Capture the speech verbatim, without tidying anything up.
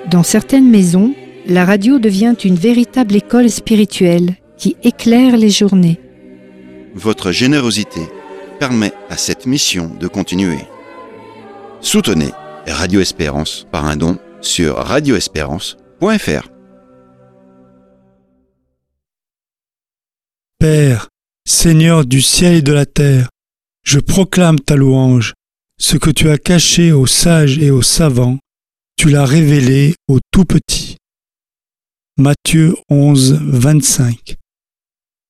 Dans certaines maisons, la radio devient une véritable école spirituelle qui éclaire les journées. Votre générosité permet à cette mission de continuer. Soutenez Radio Espérance par un don sur radio espérance point f r. Père, Seigneur du ciel et de la terre, je proclame ta louange. Ce que tu as caché aux sages et aux savants, tu l'as révélé aux tout petits. Matthieu onze, vingt-cinq.